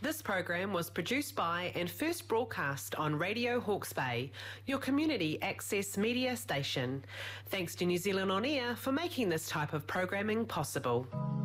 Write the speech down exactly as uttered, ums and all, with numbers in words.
This program was produced by and first broadcast on Radio Hawke's Bay, your community access media station. Thanks to New Zealand On Air for making this type of programming possible.